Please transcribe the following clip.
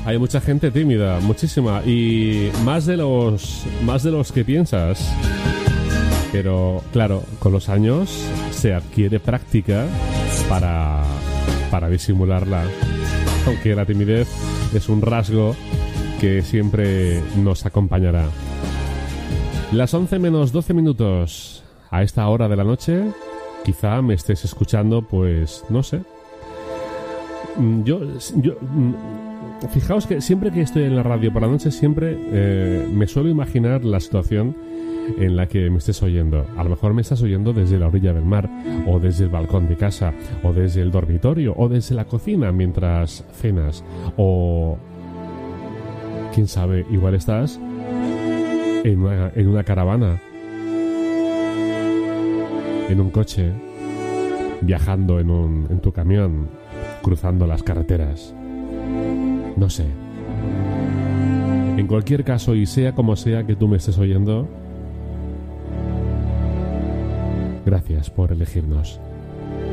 hay mucha gente tímida, muchísima, y más de los que piensas. Pero claro, con los años se adquiere práctica para disimularla, aunque la timidez es un rasgo que siempre nos acompañará. Las 11 menos 12 minutos a esta hora de la noche. Quizá me estés escuchando, pues no sé. Yo fijaos que siempre que estoy en la radio por la noche, siempre me suelo imaginar la situación en la que me estés oyendo. A lo mejor me estás oyendo desde la orilla del mar, o desde el balcón de casa, o desde el dormitorio, o desde la cocina mientras cenas, o quién sabe, igual estás en una caravana, en un coche, viajando en tu camión, cruzando las carreteras. No sé. En cualquier caso, y sea como sea que tú me estés oyendo, gracias por elegirnos.